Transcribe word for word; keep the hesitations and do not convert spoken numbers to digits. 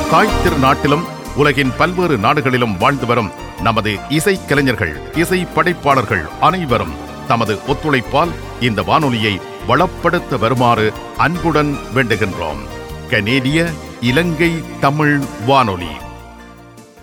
தாய் திருநாட்டிலும் உலகின் பல்வேறு நாடுகளிலும் வாழ்ந்து வரும் நமது இசை கலைஞர்கள், இசை படைப்பாளர்கள் அனைவரும் தமது ஒத்துழைப்பால் இந்த வானொலியை வளப்படுத்த வருமாறு அன்புடன் வேண்டுகின்றோம். கனேடிய இலங்கை தமிழ் வானொலி.